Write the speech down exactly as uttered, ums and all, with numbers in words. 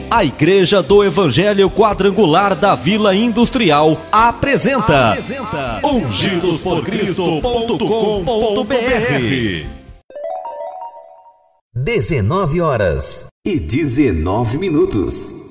A Igreja do Evangelho Quadrangular da Vila Industrial apresenta, apresenta ungidos por cristo ponto com ponto b r. dezenove horas e dezenove minutos.